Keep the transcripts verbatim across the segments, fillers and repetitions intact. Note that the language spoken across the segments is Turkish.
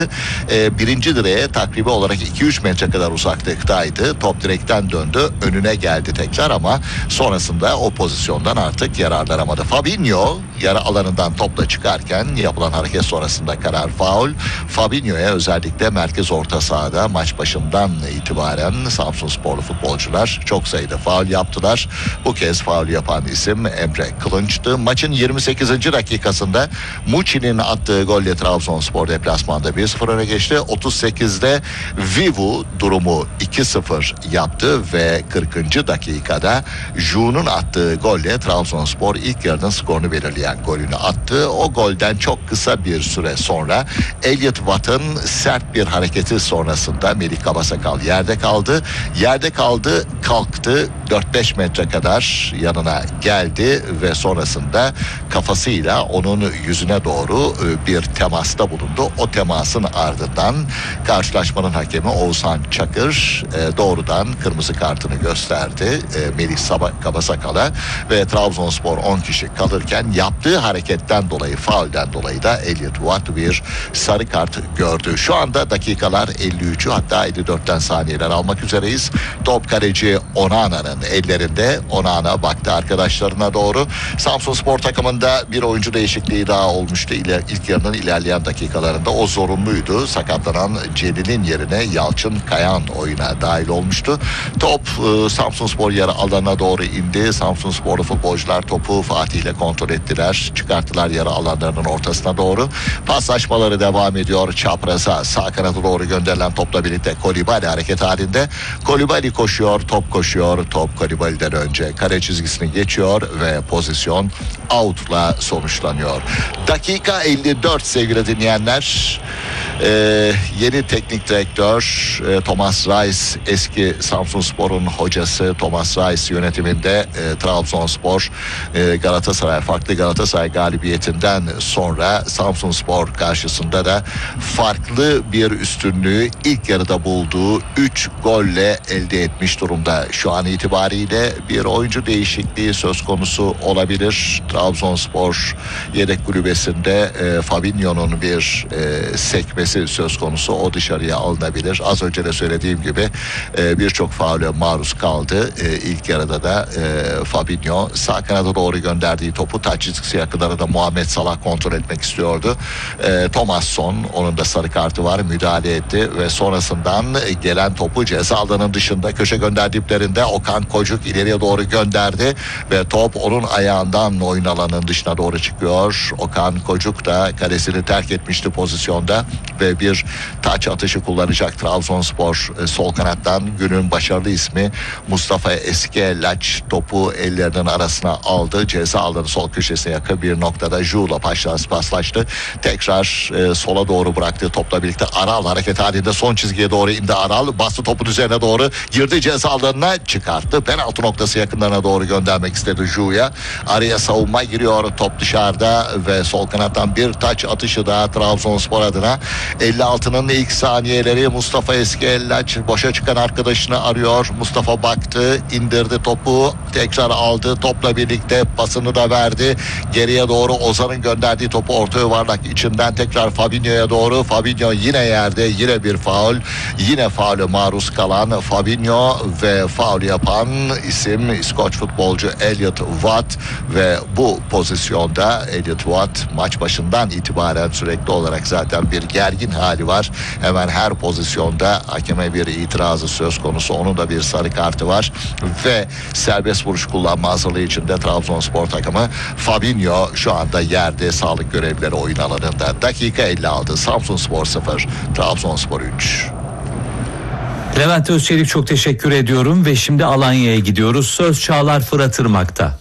e, birinci direğe takribi olarak iki üç metre kadar uzaklıktaydı. Top direkten döndü, önüne geldi tekrar ama sonrasında o pozisyondan artık yararlanamadı. Fabinho yarı alanından topla çıkarken yapılan hareket sonrasında karar faul. Fabinho'ya özellikle merkez orta sahada maç başından itibaren Samsunsporlu futbolcular çok sayıda faul yaptılar. Bu kez faul yapan isim Emre Kılınç'tı. Maçın yirmi sekizinci dakikasında Muçi'nin attığı golle Trabzonspor deplasmanda bir sıfır öne geçti. otuz sekizde Vivu durumu iki sıfır yaptı ve kırkıncı dakikada Ju'nun attığı golle Trabzonspor ilk yarının skorunu belirleyen golünü attı. O golden çok kısa bir süre sonra Elliot Watt'ın sert bir hareketi sonrasında Melih Kabasakal yerde kaldı. Yerde kaldı, kalktı, dört beş metre kadar yanına geldi ve sonrasında kafasıyla onun yüzüne doğru bir temasta bulundu. O temasın ardından karşılaşmanın hakemi Oğuzhan Çakır doğrudan kırmızı kartını gösterdi Melih Kabasakal'a ve Trabzonspor on kişi kalırken yaptığı hareketten dolayı, faulden dolayı da Elliot Watt bir sarı kart gördü. Şu anda dakikalar elli üçü hatta elli dörtten saniyeler almak üzereyiz. Top kaleci Onana'nın ellerinde. Onana baktı arkadaşlarına doğru. Samsunspor takımında bir oyuncu değişikliği daha olmuştu. İle, ilk yarının ilerleyen dakikalarında o zorunluydu. Sakatlanan Celil'in yerine Yalçın Kayan oyuna dahil olmuştu. Top e, Samsunspor yarı alanına doğru indi. Samsunsporlu futbolcular topu Fatih ile kontrol ettiler. Çıkarttılar yarı alanlarının ortasına doğru. Paslaşmaları devam ediyor. Çapraza sağ kanata doğru gönderilen topla birlikte Kolibali hareket halinde. Kolibali koşuyor, top koşuyor. Top Kolibali'den önce kare çizgisini geçiyor ve pozisyon out'la sonuçlanıyor. Dakika elli dört sevgili dinleyenler. Ee, yeni teknik direktör e, Thomas Reis, eski Samsunspor'un hocası Thomas Reis yönetiminde e, Trabzonspor e, Galatasaray farklı Galatasaray galibiyetinden sonra Samsunspor karşısında da farklı bir üstünlüğü ilk yarıda bulduğu üç golle elde etmiş durumda. Şu an itibariyle bir oyuncu değişikliği söz konusu olabilir. Trabzonspor yedek kulübesinde e, Fabinho'nun bir e, sekmesi söz konusu, o dışarıya alınabilir. Az önce de söylediğim gibi e, birçok faule maruz kaldı. E, ilk yarıda da e, Fabinho sağ kanada doğru gönderdiği topu taç çizgisi yakınlarında Muhammed Salah kontrol etmek istiyordu. E, Thomasson, onun da sarı kartı var, müdahale etti ve sonrasından gelen topu ceza alanının dışında köşe gönderdiklerinde Okan Kocuk ileriye doğru gönderdi ve top onun ayağından oyun alanının dışına doğru çıkıyor. Okan Kocuk da kalesini terk etmişti pozisyonda ve bir taç atışı kullanacak Trabzonspor. E, sol kanattan günün başarılı ismi Mustafa Eskellaç topu ellerinin arasına aldı. Ceza alanı sol köşesine yakın bir noktada Ju'la paslaştı. Tekrar e, sola doğru bıraktı. Topla birlikte Aral hareket halinde son çizgiye doğru indi Aral. Bastı topun üzerine doğru. Girdi ceza alanına, çıkarttı. Penaltı noktası yakınlarına doğru göndermek istedi Ju'ya. Araya savunma giriyor. Top dışarıda ve sol kanattan bir taç atışı daha Trabzonspor adına. elli altının ilk saniyeleri. Mustafa Eskellaç boşa çıkan arkadaşını arıyor. Mustafa baktı, indirdi topu, tekrar aldı. Topla birlikte pasını da verdi. Geriye doğru Ozan'ın gönderdiği topu orta yuvarlak içinden tekrar Fabinho'ya doğru. Fabinho yine yerde, yine bir faul. Yine faule maruz kalan Fabinho ve faul yapan isim İskoç futbolcu Elliot Watt ve bu pozisyonda Elliot Watt maç başından itibaren sürekli olarak zaten bir gergin hali var. Hemen her pozisyonda hakeme bir itirazı söz konusu. Onun da bir sarı kartı var ve serbest vuruş kullanma hazırlığı içinde Trabzonspor takımı. Fabinho şu anda yerde, sağlık görevlileri oyun alanında. Dakika elli altı, Samsunspor sıfır, Trabzonspor üç. Levent Özçelik, çok teşekkür ediyorum ve şimdi Alanya'ya gidiyoruz. Söz Çağlar Fırat Irmak'ta.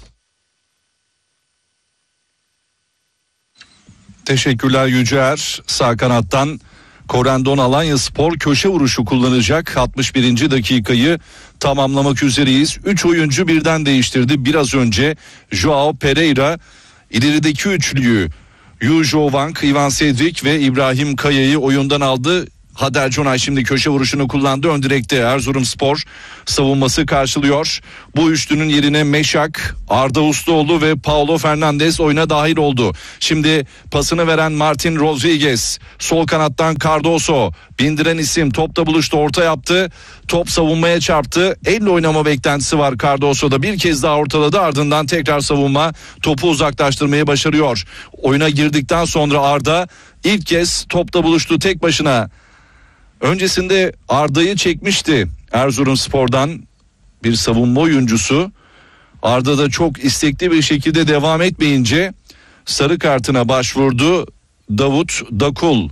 Teşekkürler Yücer. Sağ kanattan Korendon Alanyaspor köşe vuruşu kullanacak. altmış birinci dakikayı tamamlamak üzereyiz. üç oyuncu birden değiştirdi. Biraz önce Joao Pereira ilerideki üçlüyü Yujo Wang, Ivan Cedric ve İbrahim Kaya'yı oyundan aldı. Hader Conay şimdi köşe vuruşunu kullandı. Ön direkte Erzurumspor savunması karşılıyor. Bu üçlünün yerine Meşak, Arda Usluoğlu ve Paulo Fernandes oyuna dahil oldu. Şimdi pasını veren Martin Rodriguez. Sol kanattan Cardoso. Bindiren isim topla buluştu, orta yaptı. Top savunmaya çarptı. Elle oynama beklentisi var Cardoso'da. Bir kez daha ortaladı, ardından tekrar savunma. Topu uzaklaştırmayı başarıyor. Oyuna girdikten sonra Arda ilk kez topla buluştu tek başına. Öncesinde Arda'yı çekmişti Erzurumspor'dan bir savunma oyuncusu. Arda da çok istekli bir şekilde devam etmeyince sarı kartına başvurdu Davut Dakul.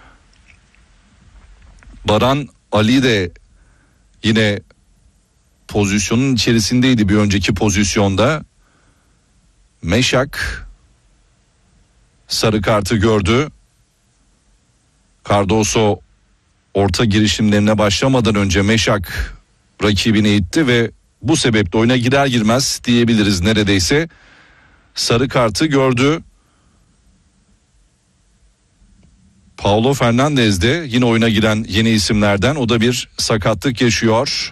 Baran Ali de yine pozisyonun içerisindeydi bir önceki pozisyonda. Meşak sarı kartı gördü. Cardoso orta girişimlerine başlamadan önce Meşak rakibini itti ve bu sebeple oyuna girer girmez diyebiliriz neredeyse sarı kartı gördü. Paulo Fernandes de yine oyuna giren yeni isimlerden, o da bir sakatlık yaşıyor.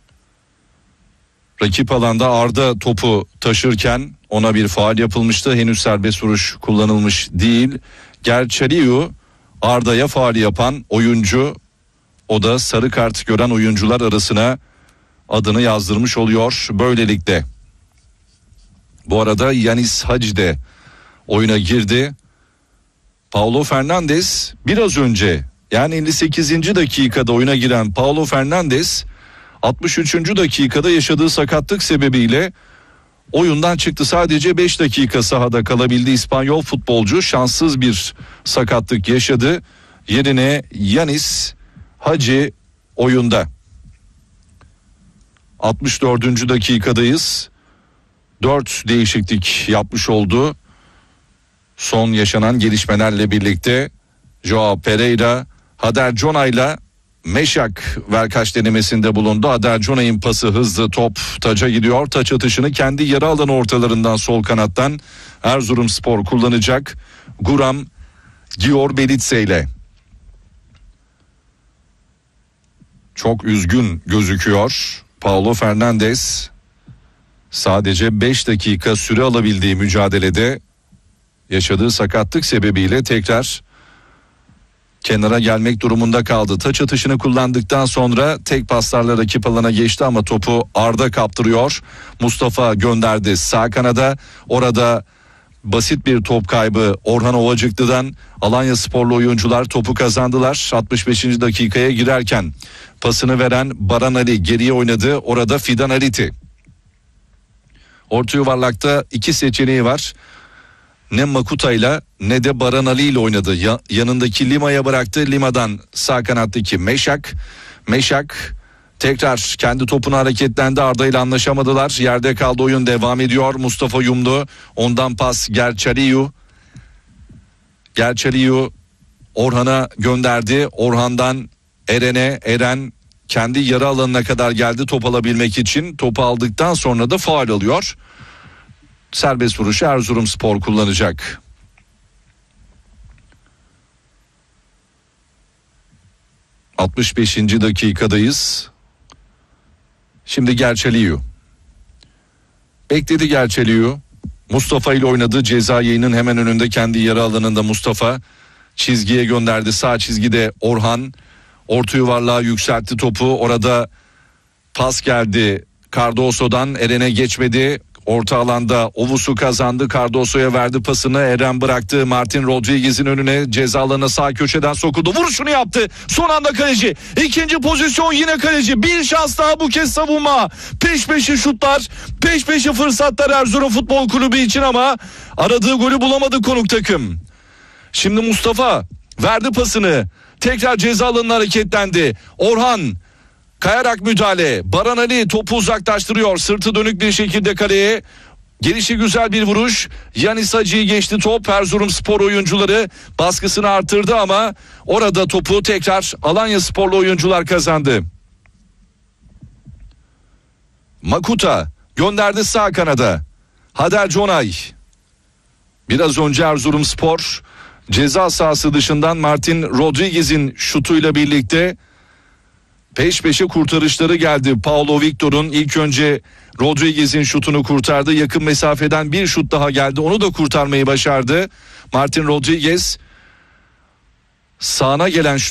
Rakip alanda Arda topu taşırken ona bir faul yapılmıştı. Henüz serbest vuruş kullanılmış değil. Gerçeliu Arda'ya faul yapan oyuncu, o da sarı kart gören oyuncular arasına adını yazdırmış oluyor böylelikle. Bu arada Yanis Hacı de oyuna girdi. Paulo Fernandes biraz önce, yani elli sekizinci dakikada oyuna giren Paulo Fernandes altmış üçüncü dakikada yaşadığı sakatlık sebebiyle oyundan çıktı. Sadece beş dakika sahada kalabildi İspanyol futbolcu. Şanssız bir sakatlık yaşadı. Yerine Yanis Hacı oyunda. altmış dördüncü dakikadayız. dört değişiklik yapmış oldu. Son yaşanan gelişmelerle birlikte Joao Pereira, Hader Conay'la Meşak verkaç denemesinde bulundu. Hader Conay'ın pası hızlı, top taça gidiyor. Taç atışını kendi yarı alanı ortalarından sol kanattan Erzurumspor kullanacak. Guram Gior Belitse ile. Çok üzgün gözüküyor Paulo Fernandes. Sadece beş dakika süre alabildiği mücadelede yaşadığı sakatlık sebebiyle tekrar kenara gelmek durumunda kaldı. Taç atışını kullandıktan sonra tek paslarla rakip alana geçti ama topu Arda kaptırıyor. Mustafa gönderdi sağ kanada. Orada basit bir top kaybı Orhan Ovacıklı'dan. Alanyasporlu oyuncular topu kazandılar. altmış beşinci dakikaya girerken pasını veren Baran Ali geriye oynadı. Orada Fidan Aliti. Orta yuvarlakta iki seçeneği var. Ne Makuta'yla ne de Baran Ali ile oynadı. Ya, yanındaki Lima'ya bıraktı. Lima'dan sağ kanattaki Meşak. Meşak tekrar kendi topunu hareketlendi. Arda ile anlaşamadılar. Yerde kaldı, oyun devam ediyor. Mustafa Yumlu. Ondan pas Gerçeliu. Gerçeliu Orhan'a gönderdi. Orhan'dan Eren'e. Eren kendi yarı alanına kadar geldi top alabilmek için. Topu aldıktan sonra da faul alıyor. Serbest vuruşu Erzurumspor kullanacak. altmış beşinci dakikadayız. Şimdi Gerçeliu. Bekledi Gerçeliu. Mustafa ile oynadı. Ceza yayının hemen önünde kendi yarı alanında Mustafa. Çizgiye gönderdi. Sağ çizgide Orhan. Orta yuvarlığa yükseltti topu. Orada pas geldi Cardoso'dan. Eren'e geçmedi. Orta alanda Ovus'u kazandı. Cardoso'ya verdi pasını. Eren bıraktı. Martin Rodriguez'in önüne, ceza alanına sağ köşeden sokuldu. Vuruşunu yaptı. Son anda kaleci. İkinci pozisyon yine kaleci. Bir şans daha bu kez savunma. Peş peşe şutlar, peş peşe fırsatlar Erzurum Futbol Kulübü için ama aradığı golü bulamadı konuk takım. Şimdi Mustafa verdi pasını. Tekrar ceza alanına hareketlendi. Orhan kayarak müdahale. Baran Ali topu uzaklaştırıyor. Sırtı dönük bir şekilde kaleye. Gelişi güzel bir vuruş. Yanis Hacı'yı geçti top. Erzurumspor oyuncuları baskısını artırdı ama orada topu tekrar Alanyasporlu oyuncular kazandı. Makuta gönderdi sağ kanada. Hader Conay. Biraz önce Erzurumspor Ceza sahası dışından Martin Rodriguez'in şutuyla birlikte peş peşe kurtarışları geldi. Paulo Victor'un ilk önce Rodriguez'in şutunu kurtardı. Yakın mesafeden bir şut daha geldi. Onu da kurtarmayı başardı. Martin Rodriguez sağına gelen